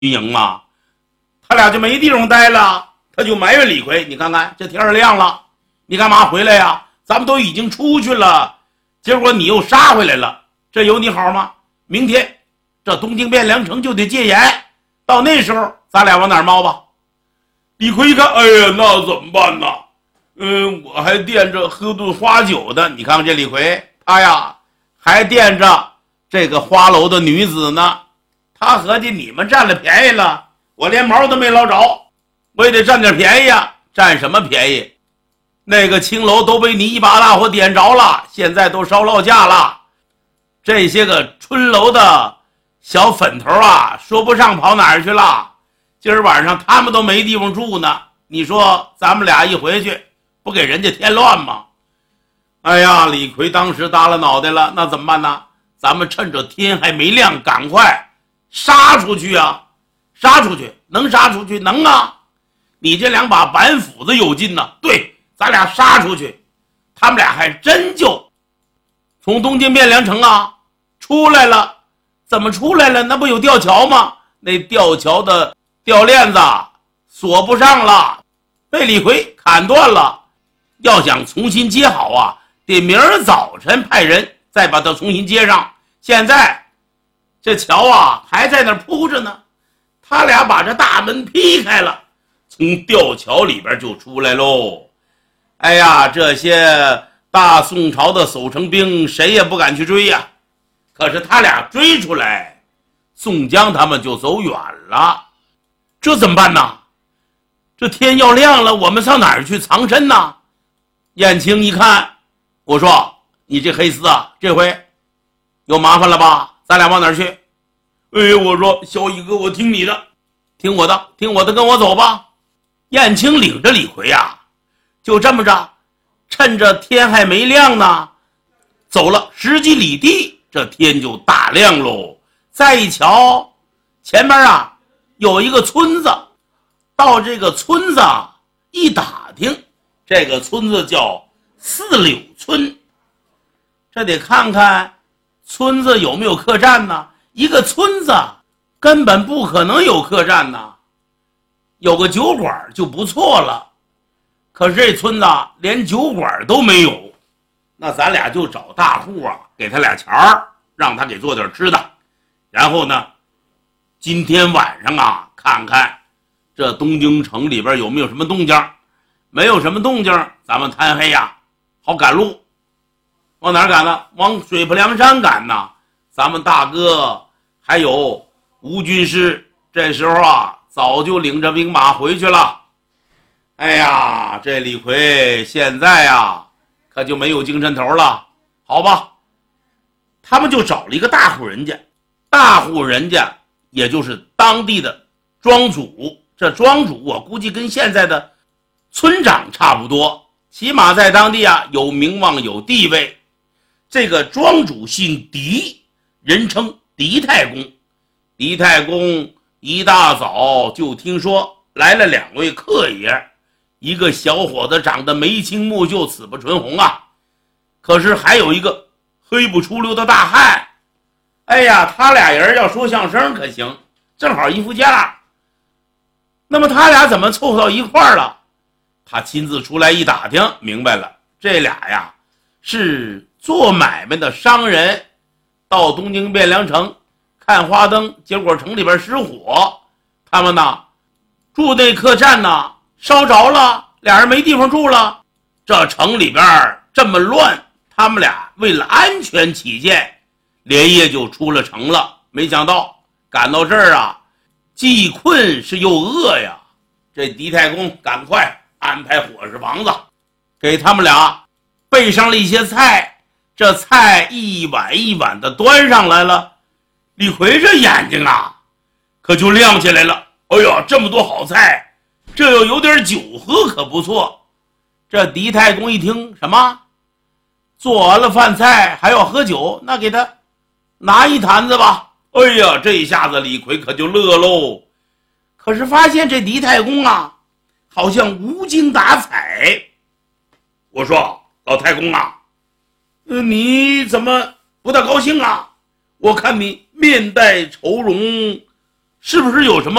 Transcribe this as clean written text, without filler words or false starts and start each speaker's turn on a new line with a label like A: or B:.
A: 军营嘛，他俩就没地方待了，他就埋怨李逵，你看看这天儿亮了，你干嘛回来呀？咱们都已经出去了，结果你又杀回来了，这有你好吗？明天这东京汴梁城就得戒严，到那时候咱俩往哪儿猫吧？李逵一看，哎呀，那怎么办呢？我还惦着喝顿花酒的。你看看这李逵，他呀还惦着这个花楼的女子呢。他合计你们占了便宜了，我连毛都没捞着，我也得占点便宜啊！占什么便宜？那个青楼都被你一把大火点着了，现在都烧落架了。这些个春楼的小粉头啊，说不上跑哪儿去了。今儿晚上他们都没地方住呢，你说咱们俩一回去，不给人家添乱吗？哎呀，李逵当时耷拉脑袋了，那怎么办呢？咱们趁着天还没亮，赶快杀出去啊！杀出去，能杀出去？能啊！你这两把板斧子有劲呢。对，咱俩杀出去，他们俩还真就从东京汴梁城啊出来了。怎么出来了？那不有吊桥吗？那吊桥的吊链子锁不上了，被李逵砍断了。要想重新接好啊，得明儿早晨派人再把它重新接上。现在这桥啊还在那儿铺着呢，他俩把这大门劈开了，从吊桥里边就出来喽。哎呀，这些大宋朝的守城兵谁也不敢去追呀。可是他俩追出来，宋江他们就走远了。这怎么办呢？这天要亮了，我们上哪儿去藏身呢？燕青一看，我说你这黑厮啊，这回有麻烦了吧？咱俩往哪儿去？哎，我说小乙哥，我听你的，听我的，听我的，跟我走吧。燕青领着李逵啊，就这么着，趁着天还没亮呢，走了10几里地，这天就大亮喽。再一瞧，前面啊有一个村子，到这个村子一打听，这个村子叫四柳村。这得看看村子有没有客栈呢？一个村子根本不可能有客栈呢，有个酒馆就不错了。可是这村子连酒馆都没有，那咱俩就找大户啊，给他俩钱儿，让他给做点吃的。然后呢，今天晚上啊，看看这东京城里边有没有什么动静。没有什么动静，咱们贪黑呀，好赶路。往哪儿赶呢？往水泊梁山赶呢。咱们大哥还有吴军师，这时候啊早就领着兵马回去了。哎呀，这李逵现在啊可就没有精神头了。好吧，他们就找了一个大户人家，大户人家也就是当地的庄主。这庄主我估计跟现在的村长差不多，起码在当地啊有名望有地位。这个庄主姓狄，人称狄太公。狄太公一大早就听说来了2位客爷，一个小伙子长得眉清目秀，齿不唇红啊，可是还有一个黑不出溜的大汉。哎呀，他俩人要说相声可行，正好一副架。那么他俩怎么凑到一块儿了？他亲自出来一打听，明白了，这俩呀是做买卖的商人，到东京汴梁城看花灯，结果城里边失火，他们呢住那客栈呢烧着了，俩人没地方住了。这城里边这么乱，他们俩为了安全起见，连夜就出了城了。没想到赶到这儿啊，既困是又饿呀。这狄太公赶快安排伙食房子，给他们俩备上了一些菜。这菜一碗一碗的端上来了，李逵这眼睛啊可就亮起来了。哎呀，这么多好菜，这又有点酒喝可不错。这狄太公一听，什么做完了饭菜还要喝酒，那给他拿一坛子吧。哎呀，这一下子李逵可就乐喽。可是发现这狄太公啊好像无精打采。我说老太公啊，你怎么不大高兴啊？我看你面带愁容， 是不是有什么